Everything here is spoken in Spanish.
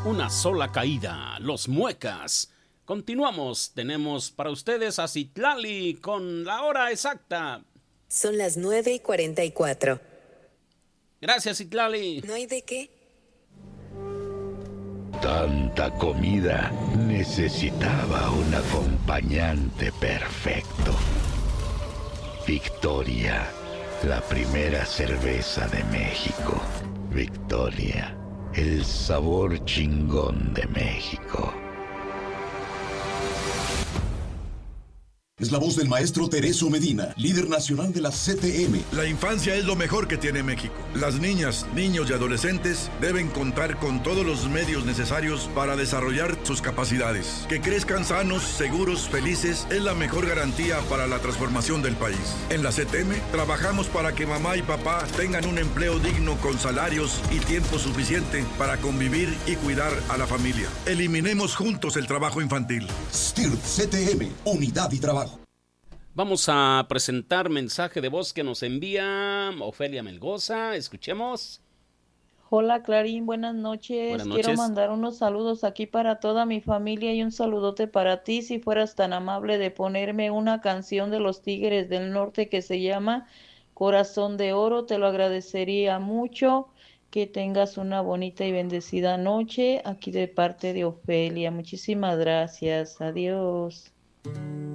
Una sola caída, los Muecas. Continuamos, tenemos para ustedes a Citlali con la hora exacta. Son las 9:44. Gracias, Citlali. ¿No hay de qué? Tanta comida necesitaba un acompañante perfecto. Victoria, la primera cerveza de México. Victoria, el sabor chingón de México. Es la voz del maestro Tereso Medina, líder nacional de la CTM. La infancia es lo mejor que tiene México. Las niñas, niños y adolescentes deben contar con todos los medios necesarios para desarrollar sus capacidades. Que crezcan sanos, seguros, felices es la mejor garantía para la transformación del país. En la CTM trabajamos para que mamá y papá tengan un empleo digno con salarios y tiempo suficiente para convivir y cuidar a la familia. Eliminemos juntos el trabajo infantil. STIRT CTM, unidad y trabajo. Vamos a presentar mensaje de voz que nos envía Ofelia Melgoza. Escuchemos. Hola Clarín, buenas noches. Buenas noches. Quiero mandar unos saludos aquí para toda mi familia y un saludote para ti, si fueras tan amable de ponerme una canción de los Tigres del Norte que se llama Corazón de Oro, te lo agradecería mucho. Que tengas una bonita y bendecida noche aquí de parte de Ofelia. Muchísimas gracias. Adiós.